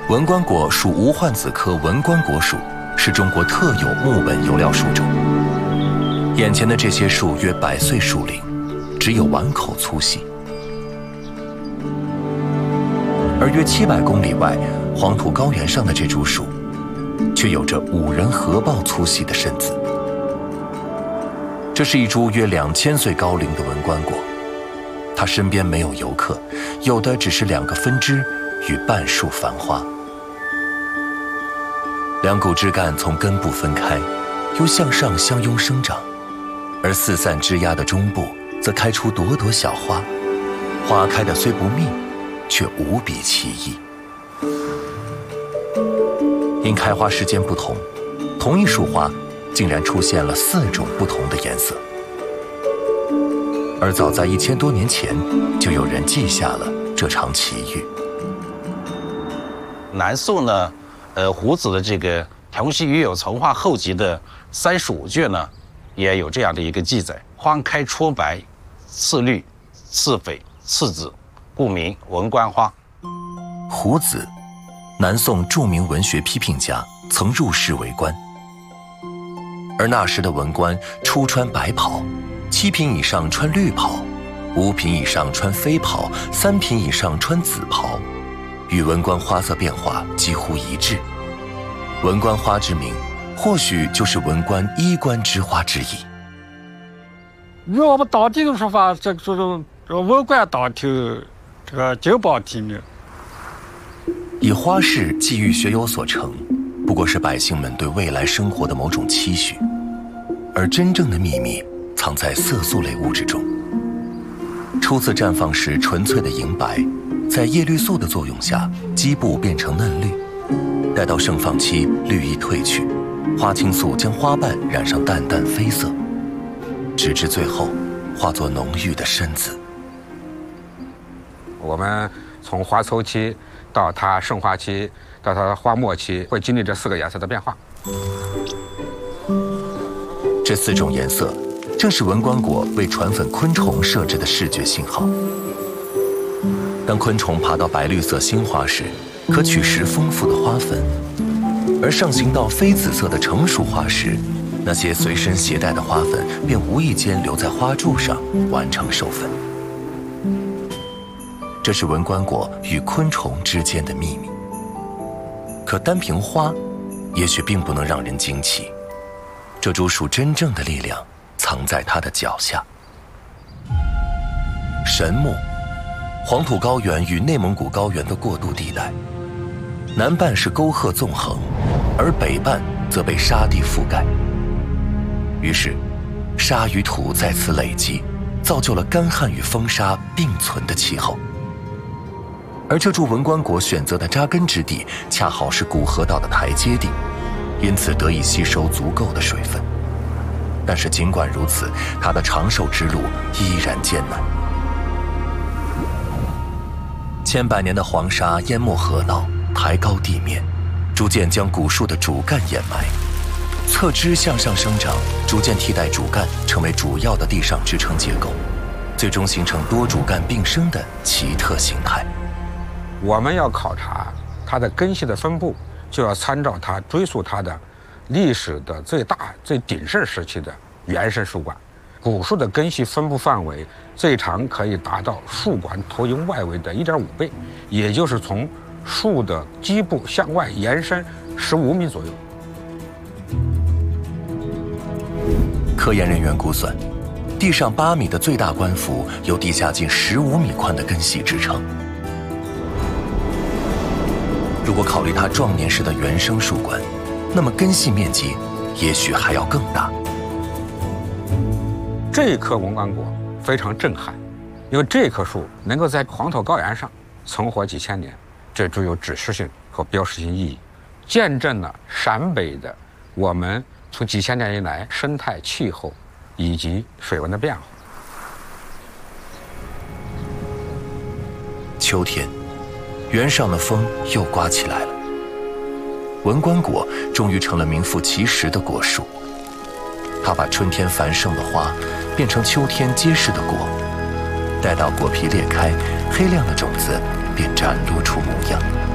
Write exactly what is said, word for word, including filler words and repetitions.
文官果属无患子科文官果属，是中国特有木本油料树种。眼前的这些树约百岁树龄，只有碗口粗细。而约七百公里外黄土高原上的这株树，却有着五人合抱粗细的身子。这是一株约两千岁高龄的文官果，它身边没有游客，有的只是两个分支与半束繁花。两股枝干从根部分开，又向上相拥生长，而四散枝桠的中部则开出朵朵小花，花开的虽不密，却无比奇异。因开花时间不同，同一束花竟然出现了四种不同的颜色。而早在一千多年前，就有人记下了这场奇遇。 南宋呢，呃，胡子的这个《同溪鱼友从化后集》的三十五卷呢，也有这样的一个记载：花开初白，次绿，次绯，次紫，故名文官花。 胡子，南宋著名文学批评家，曾入仕为官。而那时的文官初穿白袍，七品以上穿绿袍，五品以上穿飞袍，三品以上穿紫袍，与文官花色变化几乎一致。文官花之名，或许就是文官衣冠之花之意。 与我们当地的说法，这这种文官当头，这个金榜题名。 以花饰寄予学有所成，不过是百姓们对未来生活的某种期许，而真正的秘密藏在色素类物质中。初次绽放时纯粹的银白，在叶绿素的作用下，基部变成嫩绿。待到盛放期，绿意褪去，花青素将花瓣染上淡淡绯色，直至最后化作浓郁的深紫。 我们从花抽期到它盛花期，到它花末期，会经历这四个颜色的变化。 这四种颜色，正是文官果为传粉昆虫设置的视觉信号。当昆虫爬到白绿色新花时，可取食丰富的花粉；而上行到绯紫色的成熟花时，那些随身携带的花粉便无意间留在花柱上，完成授粉。这是文官果与昆虫之间的秘密。可单凭花，也许并不能让人惊奇。这株树真正的力量藏在它的脚下。神木，黄土高原与内蒙古高原的过渡地带，南半是沟壑纵横，而北半则被沙地覆盖。于是，沙与土在此累积，造就了干旱与风沙并存的气候。而这株文官果选择的扎根之地，恰好是古河道的台阶地，因此得以吸收足够的水分。但是尽管如此，它的长寿之路依然艰难。千百年的黄沙淹没河道，抬高地面，逐渐将古树的主干掩埋。侧枝向上生长，逐渐替代主干，成为主要的地上支撑结构，最终形成多主干并生的奇特形态。 我们要考察它的根系的分布，就要参照它追溯它的历史的最大、最鼎盛时期的原生树冠。古树的根系分布范围最长可以达到树管投影外围的 一点五倍，也就是从树的基部向外延伸十五米左右。 科研人员估算，地上八米的最大冠幅由地下近十五米宽的根系支撑。如果考虑它壮年时的原生树冠，那么根系面积也许还要更大。 这一棵文官果非常震撼，因为这棵树能够在黄土高原上存活几千年，这具有指示性和标识性意义，见证了陕北的我们从几千年以来生态、气候以及水文的变化。 秋天，原上的风又刮起来了。文官果终于成了名副其实的果树，它把春天繁盛的花变成秋天结实的果，待到果皮裂开，黑亮的种子便展露出模样。